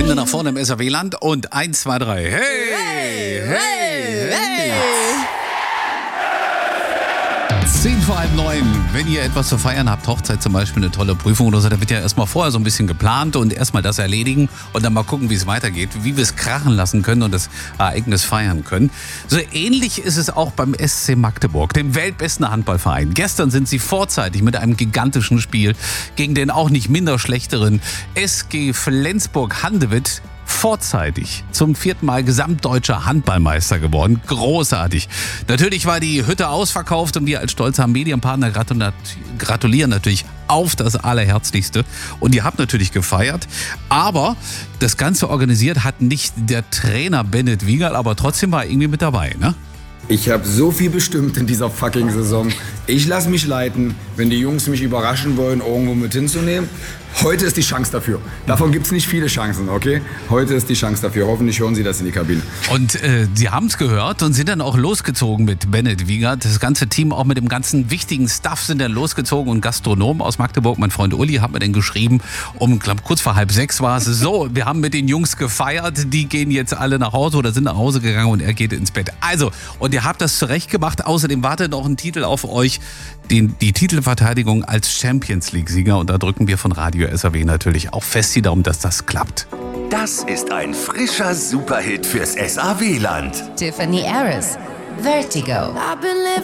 Hände nach vorne im SAW-Land und 1, 2, 3. Hey, hey, hey, hey. 10 vor halb 9. Wenn ihr etwas zu feiern habt, Hochzeit zum Beispiel, eine tolle Prüfung oder so, da wird ja erstmal vorher so ein bisschen geplant und erstmal das erledigen und dann mal gucken, wie es weitergeht, wie wir es krachen lassen können und das Ereignis feiern können. So ähnlich ist es auch beim SC Magdeburg, dem weltbesten Handballverein. Gestern sind sie vorzeitig mit einem gigantischen Spiel gegen den auch nicht minder schlechteren SG Flensburg-Handewitt vorzeitig zum 4. Mal gesamtdeutscher Handballmeister geworden. Großartig. Natürlich war die Hütte ausverkauft und wir als stolzer Medienpartner gratulieren natürlich auf das Allerherzlichste. Und ihr habt natürlich gefeiert, aber das Ganze organisiert hat nicht der Trainer Bennett Wiegerl, aber trotzdem war er irgendwie mit dabei, ne? Ich habe so viel bestimmt in dieser fucking Saison. Ich lasse mich leiten, wenn die Jungs mich überraschen wollen, irgendwo mit hinzunehmen. Heute ist die Chance dafür. Davon gibt es nicht viele Chancen, okay? Heute ist die Chance dafür. Hoffentlich hören Sie das in die Kabine. Und Sie haben es gehört und sind dann auch losgezogen mit Bennett Wiegerl. Das ganze Team auch mit dem ganzen wichtigen Stuff sind dann losgezogen und Gastronom aus Magdeburg, mein Freund Uli, hat mir dann geschrieben, kurz vor 5:30 war es so, wir haben mit den Jungs gefeiert, die gehen jetzt alle nach Hause oder sind nach Hause gegangen und er geht ins Bett. Also, und ihr habt das zurecht gemacht. Außerdem wartet noch ein Titel auf euch, die Titelverteidigung als Champions-League-Sieger und da drücken wir von Radio SAW natürlich auch fest die Daumen, dass das klappt. Das ist ein frischer Superhit fürs SAW-Land. Tiffany Harris, Vertigo.